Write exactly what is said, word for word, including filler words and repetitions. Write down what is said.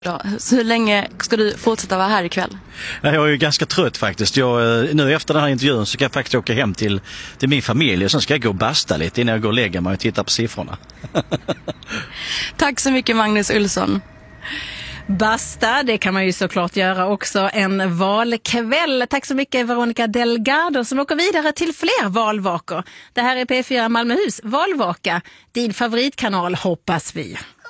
Ja, så hur länge ska du fortsätta vara här ikväll? Jag är ju ganska trött faktiskt. Jag, nu efter den här intervjun så ska jag faktiskt åka hem till, till min familj och sen ska jag gå och basta lite innan jag går och lägger mig och tittar på siffrorna. Tack så mycket, Magnus Ullsson. Basta, det kan man ju såklart göra också en valkväll. Tack så mycket, Veronica Delgado, som åker vidare till fler valvakor. Det här är P fyra Malmöhus valvaka, din favoritkanal, hoppas vi.